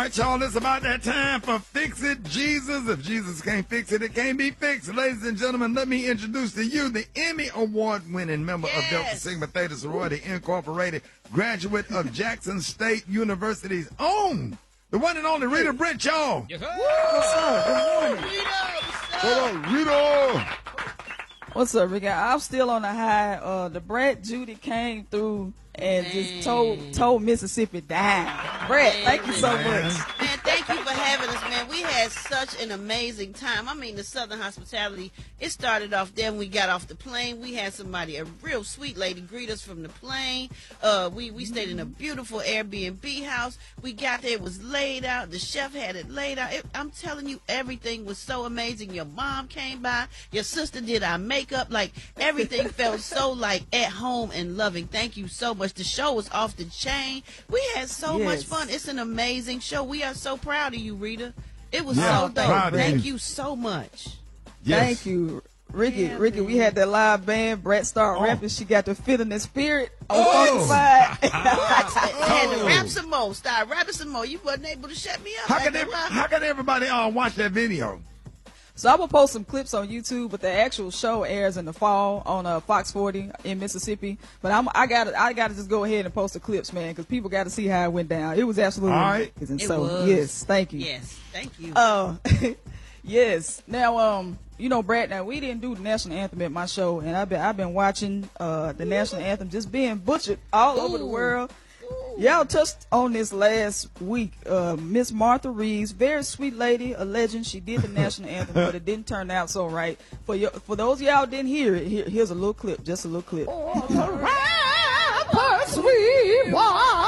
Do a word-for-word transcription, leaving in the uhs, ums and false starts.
right, y'all, it's about that time for Fix It Jesus. If Jesus can't fix it, it can't be fixed. Ladies and gentlemen, let me introduce to you the Emmy Award-winning member yes. of Delta Sigma Theta Sorority Incorporated, graduate of Jackson State University's own, the one and only Rita Brent, y'all. Yes, sir. What's up? Good morning. Rita, what's What up? up, Rita? What's up, Ricky? I'm still on the high. Uh, the Brett Judy came through and Man. just told told Mississippi down. Brett, Man, thank you so man. much. Man, thank you for having us, man. We had such an amazing time. I mean, the Southern hospitality, it started off there when we got off the plane. We had somebody, a real sweet lady, greet us from the plane. Uh, we, we stayed in a beautiful Airbnb house. We got there, it was laid out. The chef had it laid out. It, I'm telling you, everything was so amazing. Your mom came by. Your sister did our makeup. Like, everything felt so, like, at home and loving. Thank you so much. The show was off the chain. We had so Yes. much fun. It's an amazing show. We are so proud of you, Rita. It was Yeah, so dope. proud of Thank you. you so much. Yes. Thank you, Ricky. Yeah, Ricky, we man. had that live band. Brett started Oh. rapping. She got the feeling and spirit on Oh. both sides. I had to Oh. rap some more. Start rapping some more. You wasn't able to shut me up. How I can, know every, why. how can everybody uh, watch that video? So I'm gonna post some clips on YouTube, but the actual show airs in the fall on uh, Fox forty in Mississippi. But I'm I got to I got to just go ahead and post the clips, man, because people got to see how it went down. It was absolutely All right. amazing. It So was. yes, thank you. Yes, thank you. Uh, yes. Now, um, you know, Brad. Now we didn't do the national anthem at my show, and I've been I've been watching uh the national anthem just being butchered all over the Ooh. world. Y'all touched on this last week. Uh, Miss Martha Reeves, very sweet lady, a legend. She did the national anthem, but it didn't turn out so right. For y- for those of y'all who didn't hear it, here, here's a little clip, just a little clip. Sweet boy.